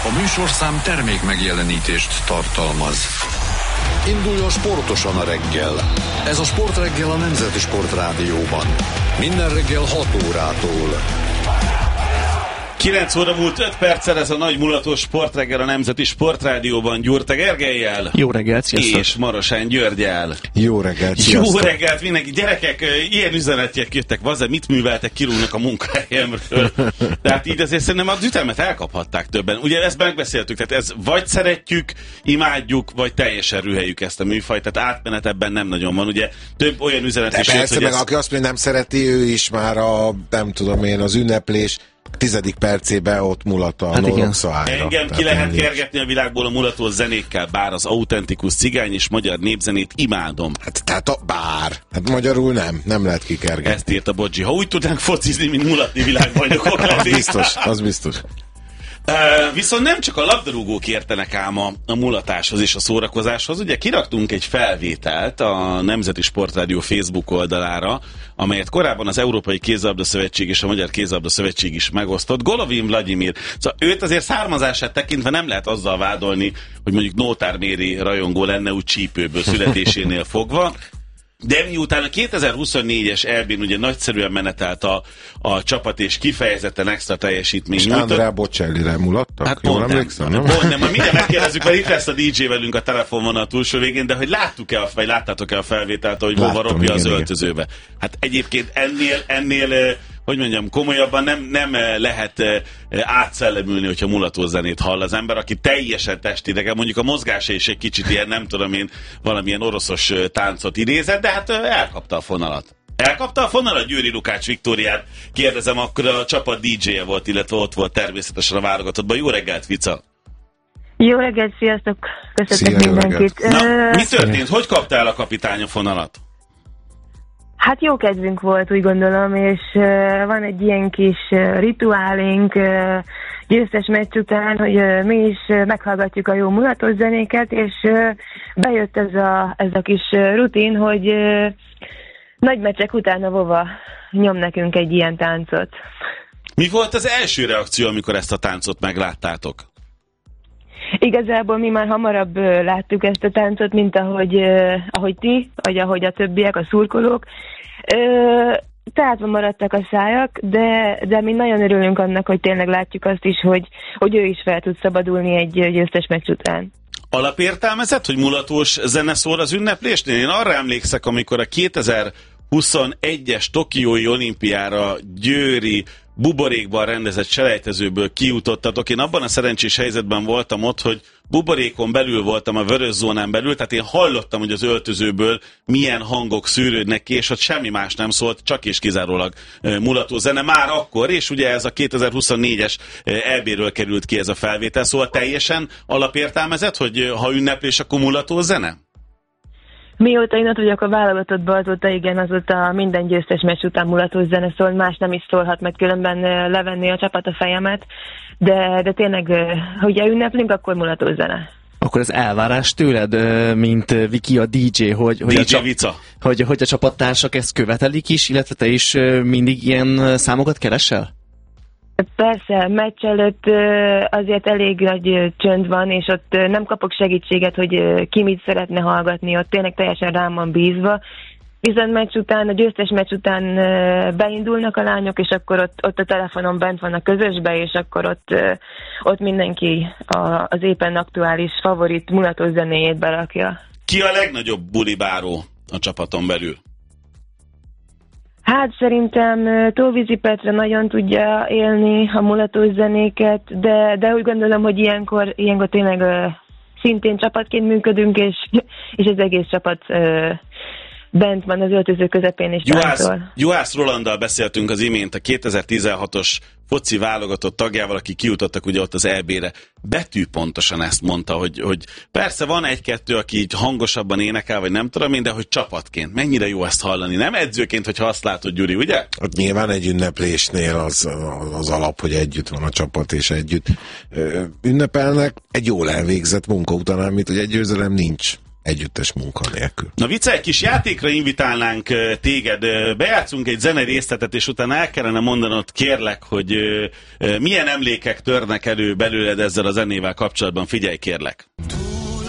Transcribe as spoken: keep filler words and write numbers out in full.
A műsorszám termék megjelenítést tartalmaz. Induljon sportosan a reggel. Ez a Sportreggel a Nemzeti Sportrádióban. Minden reggel hat órától. kilenc óra múlt öt perccel, ez a nagy mulatos Sportreggel a Nemzeti Sportrádióban Gyurta Gergellyel. Jó reggelt, sziasztok. És Marosán Györgyel. Jó reggelt, sziasztok. Jó reggelt mindenki. Gyerekek, ilyen üzenetek jöttek, vazzá, mit műveltek, kirúgnak a munkahelyemről. Tehát így azért szerintem az ütemet elkaphatták többen. Ugye ezt megbeszéltük, tehát ez vagy szeretjük, imádjuk, vagy teljesen rüheljük ezt a műfajt, tehát átmenet ebben nem nagyon van. Ugye több olyan üzenet de is persze, jött, hogy meg ez... aki azt mondja, nem szereti, ő is már a, nem tudom én, az ünneplés tizedik percében ott mulat a hát Noroxaára. Engem ki lehet ennyi. Kergetni a világból a mulató zenékkel, bár az autentikus cigány és magyar népzenét imádom. Hát tehát a bár. Hát magyarul nem, nem lehet kikergetni. Ezt írt a Bodzsi. Ha úgy tudnánk focizni, mint mulatni világbajnokok az lennénk. biztos, az biztos. Uh, viszont nem csak a labdarúgók értenek ám a, a mulatáshoz és a szórakozáshoz. Ugye kiraktunk egy felvételt a Nemzeti Sportrádió Facebook oldalára, amelyet korábban az Európai Kézilabda Szövetség és a Magyar Kézilabda Szövetség is megosztott. Golovin Vladimir. Szóval őt azért származását tekintve nem lehet azzal vádolni, hogy mondjuk Nótár Méri rajongó lenne úgy csípőből születésénél fogva. De miután a kétezer-huszonnégyes é bén ugye nagyszerűen menetelt a, a csapat, és kifejezetten extra teljesítmény és nyújtott. Andrá Bocelli-re mulattak? Hát jól pont emlékszem, nem. nem? Pont nem. Mindjárt megkérdezzük, mert itt lesz a dé dzsé velünk a telefonvonal a túlsó végén, de hogy láttuk-e, a, vagy láttátok-e a felvételt, hogy hova ropja az öltözőbe? Hát egyébként ennél, ennél hogy mondjam, komolyabban nem, nem lehet átszellemülni, hogyha mulató zenét hall az ember, aki teljesen testidegen, mondjuk a mozgása is egy kicsit ilyen, nem tudom én, valamilyen oroszos táncot idézett, de hát elkapta a fonalat. Elkapta a fonalat Győri Lukács Viktóriát? Kérdezem, akkor a csapat dé dzséje volt, illetve ott volt természetesen a válogatottban. Jó reggelt, Vica! Jó reggelt, sziasztok! Köszönöm mindenkit! Na, mi történt? Hogy kapta el a kapitány a fonalat? Hát jó kedvünk volt, úgy gondolom, és uh, van egy ilyen kis uh, rituálink uh, győztes meccs után, hogy uh, mi is uh, meghallgatjuk a jó mulatos zenéket, és uh, bejött ez a, ez a kis uh, rutin, hogy uh, nagy meccsek után a Vova nyom nekünk egy ilyen táncot. Mi volt az első reakció, amikor ezt a táncot megláttátok? Igazából mi már hamarabb uh, láttuk ezt a táncot, mint ahogy, uh, ahogy ti, vagy ahogy a többiek, a szurkolók. Uh, Tátva maradtak a szájak, de, de mi nagyon örülünk annak, hogy tényleg látjuk azt is, hogy, hogy ő is fel tud szabadulni egy győztes meccs után. Alapértelmezett, hogy mulatós zene szól az ünneplésnél? Én arra emlékszek, amikor a kétezer-huszonegyes Tokiói olimpiára győri buborékban rendezett selejtezőből kijutottatok. Én abban a szerencsés helyzetben voltam ott, hogy buborékon belül voltam, a vörös zónán belül, tehát én hallottam, hogy az öltözőből milyen hangok szűrődnek ki, és ott semmi más nem szólt, csak és kizárólag e, mulató zene már akkor, és ugye ez a kétezer-huszonnégyes é béről került ki ez a felvétel, szóval teljesen alapértelmezett, hogy ha ünneplés, akkor mulató zene? Mióta én ott vagyok a válogatottban, azóta igen, azóta minden győztes meccs után mulatós zene szól, más nem is szólhat, mert különben levenni a csapat a fejemet, de, de tényleg, hogyha ünneplünk, akkor mulatós zene. Akkor az elvárás tőled, mint Viki a dé dzsé, hogy, hogy, dé a, dzsé csap, hogy, hogy a csapattársak ezt követelik is, illetve te is mindig ilyen számokat keresel? Persze, meccs előtt azért elég nagy csönd van, és ott nem kapok segítséget, hogy ki mit szeretne hallgatni, ott tényleg teljesen rám van bízva. Viszont meccs után, a győztes meccs után beindulnak a lányok, és akkor ott, ott a telefonon bent van a közösbe, és akkor ott, ott mindenki a, az éppen aktuális favorit mulatos zenéjét berakja. Ki a legnagyobb bulibáró a csapaton belül? Hát szerintem Tóvízi Petra nagyon tudja élni a mulatos zenéket, de, de úgy gondolom, hogy ilyenkor, ilyenkor tényleg uh, szintén csapatként működünk, és, és az egész csapat uh, bent van az öltöző közepén és táncol. Juhász Rolanddal beszéltünk az imént, a kétezer-tizenhatos foci válogatott tagjával, aki kijutottak ugye ott az é bére. Betű pontosan ezt mondta, hogy, hogy persze van egy-kettő, aki így hangosabban énekel, vagy nem tudom én, de hogy csapatként. Mennyire jó ezt hallani? Nem edzőként, hogyha azt látod, Gyuri, ugye? Hát nyilván egy ünneplésnél az, az alap, hogy együtt van a csapat, és együtt ö, ünnepelnek. Egy jól elvégzett munka után, amit ugye egy győzelem nincs. együttes munka nélkül. Na vicce, egy kis játékra invitálnánk téged. Bejátszunk egy zenei részletet, és utána el kellene mondanod, kérlek, hogy milyen emlékek törnek elő belőled ezzel a zenével kapcsolatban. Figyelj, kérlek!